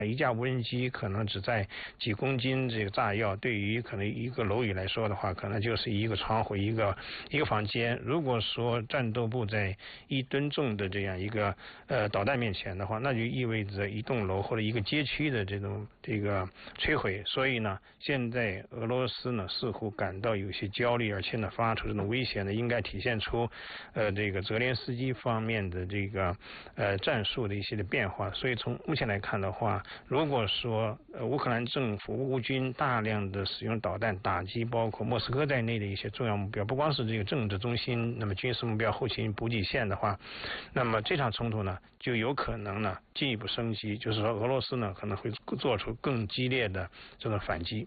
一架无人机可能只载几公斤这个炸药，对于可能一个楼宇来说的话，可能就是一个窗户、一个房间。如果说战斗部在1吨重的这样一个导弹面前的话，那就意味着一栋楼或者一个街区的这个摧毁。所以呢，现在俄罗斯呢似乎感到有些焦虑，而且呢发出这种威胁呢，应该体现出这个泽连斯基方面的这个战术的一些的变化。所以从目前来看的话，如果说乌克兰政府乌军大量的使用导弹打击包括莫斯科在内的一些重要目标，不光是这个政治中心，那么军事目标、后勤补给线的话，那么这场冲突呢就有可能呢进一步升级，就是说俄罗斯呢可能会做出更激烈的这种反击。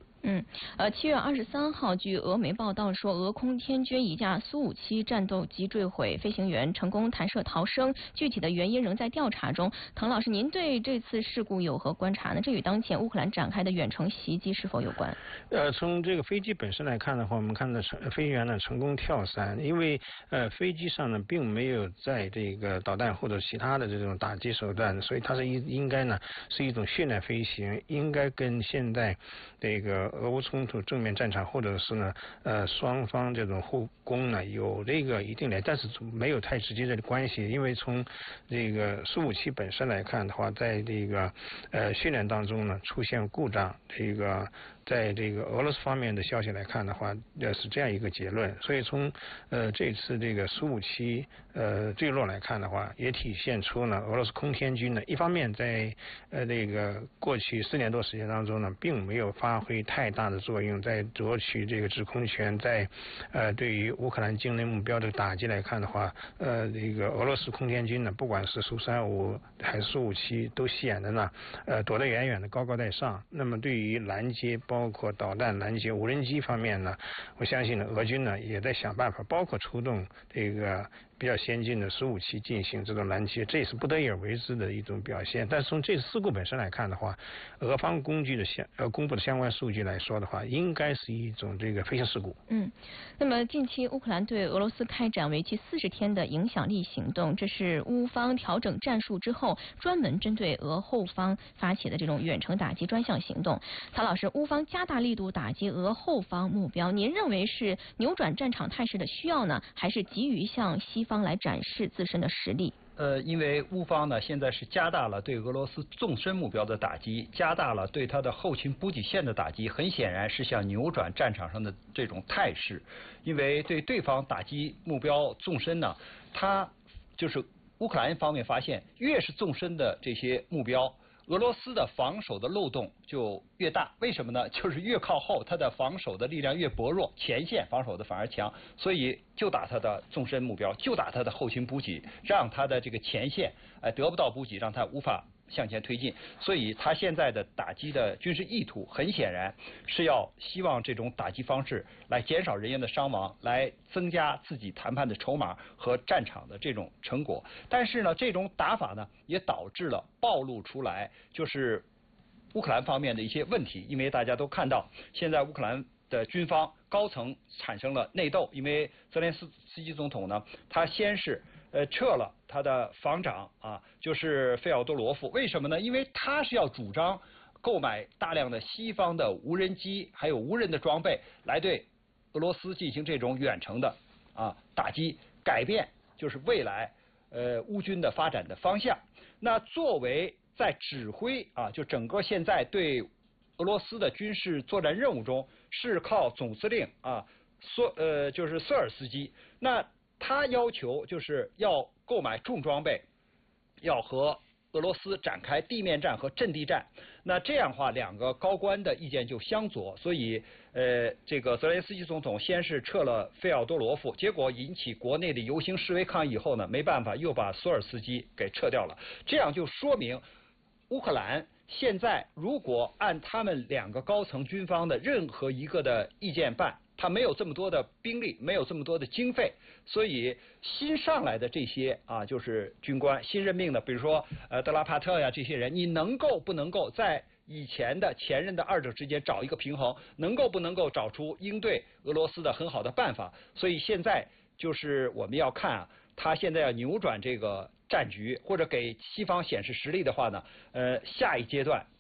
7月23号，据俄媒报道说，俄空天军一架苏57战斗机坠毁，飞行员成功弹射逃生，具体的原因仍在调查中。滕老师，您对这次事故有何观察呢？这与当前乌克兰展开的远程袭击是否有关？ 从这个飞机本身来看的话，我们看到飞行员呢成功跳伞，因为飞机上呢并没有在这个导弹或者其他的这种打击手段，所以它是应该呢是一种训练飞行，应该跟现在这个俄乌冲突正面战场或者是呢双方这种后攻呢有这个一定的，但是没有太直接的关系。因为从这个苏57本身来看的话，在这个训练当中呢出现故障，这个在这个俄罗斯方面的消息来看的话，是这样一个结论。所以从这次这个苏57坠落来看的话，也体现出呢俄罗斯空天军呢一方面在这个过去4年多时间当中呢，并没有发挥太大的作用，在夺取这个制空权，在对于乌克兰境内目标的打击来看的话，这个俄罗斯空天军呢，不管是苏35还是苏57，都显得呢躲得远远的，高高在上。那么对于拦截，包括导弹拦截、无人机方面呢，我相信呢俄军呢也在想办法，包括出动这个比较先进的苏57进行这种拦截，这也是不得已而为之的一种表现。但是从这次事故本身来看的话，俄方公布的相关数据来说的话，应该是一种这个飞行事故。 那么近期乌克兰对俄罗斯开展为期40天的影响力行动，这是乌方调整战术之后专门针对俄后方发起的这种远程打击专项行动。曹老师，乌方加大力度打击俄后方目标，您认为是扭转战场态势的需要呢，还是急于向西方来展示自身的实力？ 因为乌方呢现在是加大了对俄罗斯纵深目标的打击，加大了对它的后勤补给线的打击，很显然是想扭转战场上的这种态势。因为对对方打击目标纵深呢，它就是乌克兰方面发现，越是纵深的这些目标，俄罗斯的防守的漏洞就越大。为什么呢？就是越靠后，它的防守的力量越薄弱，前线防守的反而强，所以就打它的纵深目标，就打它的后勤补给，让它的这个前线得不到补给，让它无法向前推进。所以他现在的打击的军事意图很显然是要希望这种打击方式来减少人员的伤亡，来增加自己谈判的筹码和战场的这种成果。但是呢，这种打法呢也导致了暴露出来就是乌克兰方面的一些问题。因为大家都看到现在乌克兰的军方高层产生了内斗，因为泽连斯基总统呢，他先是撤了他的防长就是费奥多罗夫。为什么呢？因为他是要主张购买大量的西方的无人机还有无人的装备，来对俄罗斯进行这种远程的打击，改变就是未来乌军的发展的方向。那作为在指挥就整个现在对俄罗斯的军事作战任务中是靠总司令就是瑟尔斯基。那他要求就是要购买重装备，要和俄罗斯展开地面战和阵地战。那这样的话，两个高官的意见就相左，所以这个泽连斯基总统先是撤了费奥多罗夫，结果引起国内的游行示威抗议以后呢，没办法又把索尔斯基给撤掉了。这样就说明乌克兰现在如果按他们两个高层军方的任何一个的意见办，他没有这么多的兵力，没有这么多的经费，所以新上来的这些就是军官新任命的，比如说德拉帕特呀这些人，你能够不能够在以前的前任的二者之间找一个平衡，能够不能够找出应对俄罗斯的很好的办法？所以现在就是我们要看他现在要扭转这个战局，或者给西方显示实力的话呢，下一阶段